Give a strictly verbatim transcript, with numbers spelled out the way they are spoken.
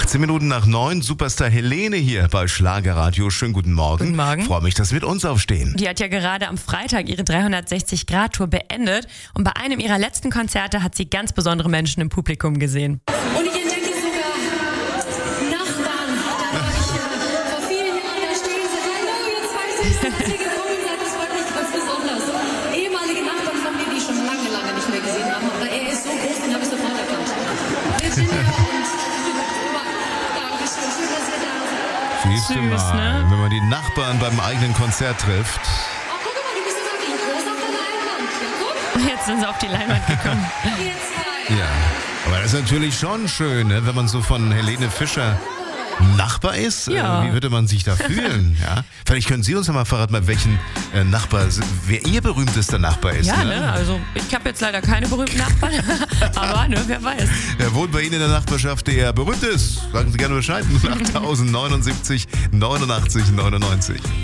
achtzehn Minuten nach neun, Superstar Helene hier bei Schlagerradio. Schönen guten Morgen. Guten Morgen. Freue mich, dass Sie mit uns aufstehen. Die hat ja gerade am Freitag ihre dreihundertsechzig-Grad-Tour beendet und bei einem ihrer letzten Konzerte hat sie ganz besondere Menschen im Publikum gesehen. Und ich entdecke sogar Nachbarn. Da war ich äh, vor vielen Jahren, da stehen sie. Hallo, jetzt weiß ich, dass ihr gekommen seid. Das freut mich ganz besonders. Ehemalige Nachbarn von mir, die ich schon lange, lange nicht mehr gesehen habe. Aber er ist so groß, den habe ich sofort erkannt. Virginia und Dankeschön, schön, dass ihr da seid. Siehst du Süß, mal, ne? wenn man die Nachbarn beim eigenen Konzert trifft. Oh, guck mal, du bist ja wirklich groß auf der Leinwand. Ja, guck. Jetzt sind sie auf die Leinwand gekommen. Jetzt rein. Ja, aber das ist natürlich schon schön, ne? Wenn man so von Helene Fischer Nachbar ist. Ja. Äh, wie würde man sich da fühlen? Ja? Vielleicht können Sie uns ja mal verraten, bei welchen äh, Nachbar, wer Ihr berühmtester Nachbar ist. Ja, ne? ne? Also ich habe jetzt leider keine berühmten Nachbarn, aber ne, wer weiß. Wer wohnt bei Ihnen in der Nachbarschaft, der berühmt ist? Sagen Sie gerne Bescheid. null acht neunundsiebzig neunundachtzig neunundneunzig.